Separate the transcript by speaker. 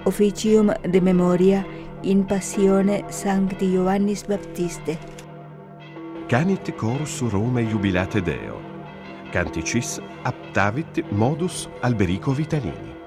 Speaker 1: officium de memoria in passione Sancti Ioannis Baptiste.
Speaker 2: Canit chorus Rome jubilate Deo. Canticis aptavit modus Alberico Vitalini.